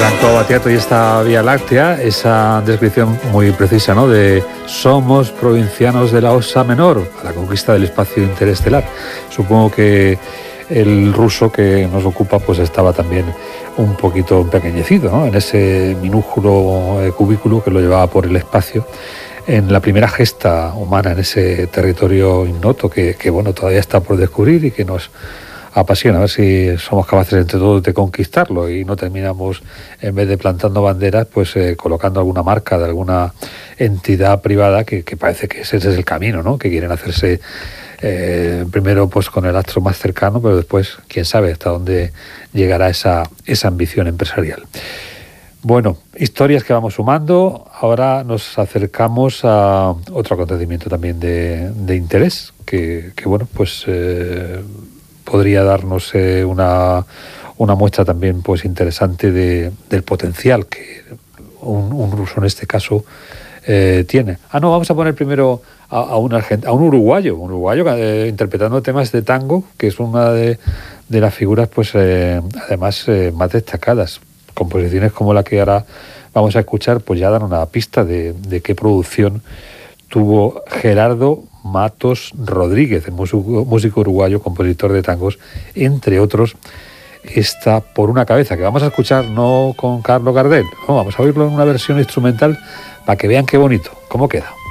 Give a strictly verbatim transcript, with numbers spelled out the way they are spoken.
Franco Battiato y esta Vía Láctea, esa descripción muy precisa, ¿no?, de somos provincianos de la Osa Menor, a la conquista del espacio interestelar. Supongo que el ruso que nos ocupa pues estaba también un poquito empequeñecido, ¿no?, en ese minúsculo eh, cubículo que lo llevaba por el espacio, en la primera gesta humana en ese territorio ignoto que, que bueno, todavía está por descubrir y que nos apasiona, a ver si somos capaces entre todos de conquistarlo y no terminamos, en vez de plantando banderas, pues eh, colocando alguna marca de alguna entidad privada que, que parece que ese es el camino, ¿no?, que quieren hacerse eh, primero pues con el astro más cercano, pero después quién sabe hasta dónde llegará esa, esa ambición empresarial. Bueno, historias que vamos sumando. Ahora nos acercamos a otro acontecimiento también de, de interés, que, que bueno, pues eh, podría darnos eh, una, una muestra también pues interesante de, del potencial que un, un ruso en este caso eh, tiene. Ah, no, vamos a poner primero a, a, un, argent- a un uruguayo, un uruguayo eh, interpretando temas de tango, que es una de, de las figuras pues eh, además eh, más destacadas. Composiciones como la que ahora vamos a escuchar pues ya dan una pista de, de qué producción tuvo Gerardo Matos Rodríguez, el músico, músico uruguayo, compositor de tangos, entre otros. Está Por una cabeza, que vamos a escuchar no con Carlos Gardel, no, vamos a oírlo en una versión instrumental para que vean qué bonito, cómo queda.